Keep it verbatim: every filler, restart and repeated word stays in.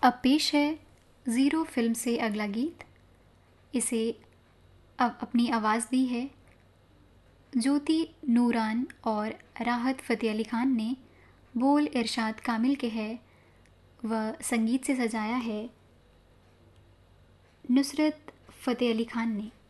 अब पेश है ज़ीरो फिल्म से अगला गीत। इसे अब अपनी आवाज़ दी है ज्योति नूरान और राहत फ़तेह अली खान ने। बोल इरशाद कामिल के है व संगीत से सजाया है नुसरत फ़तेह अली खान ने।